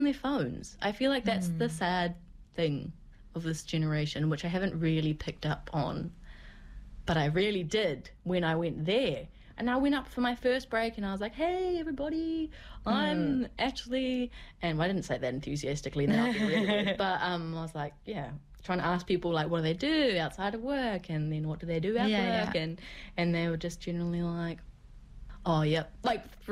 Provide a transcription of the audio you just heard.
their phones. I feel like that's the sad thing of this generation, which I haven't really picked up on, but I really did when I went there. And I went up for my first break and I was like, hey, everybody, I'm actually... And I didn't say that enthusiastically, now I'll be really weird. But I was like, yeah, trying to ask people, like, what do they do outside of work? And then what do they do at work? And they were just generally like, oh, yep. Like,